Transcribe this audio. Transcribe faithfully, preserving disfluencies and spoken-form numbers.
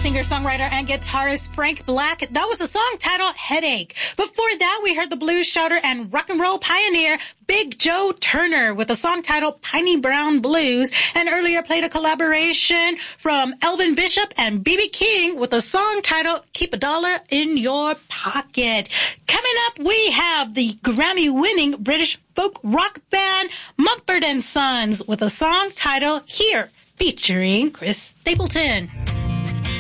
singer-songwriter and guitarist Frank Black. That was the song titled Headache. Before that, we heard the blues shouter and rock and roll pioneer Big Joe Turner with a song titled Piney Brown Blues, and earlier played a collaboration from Elvin Bishop and B B King with a song titled Keep a Dollar in Your Pocket. Coming up, we have the Grammy-winning British folk rock band Mumford and Sons with a song titled Here, featuring Chris Stapleton.